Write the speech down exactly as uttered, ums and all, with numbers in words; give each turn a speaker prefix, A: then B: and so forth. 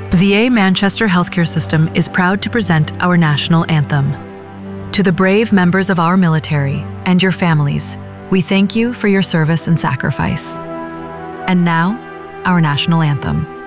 A: The A Manchester Healthcare System is proud to present our national anthem. To the brave members of our military and your families, we thank you for your service and sacrifice. And now, our national anthem.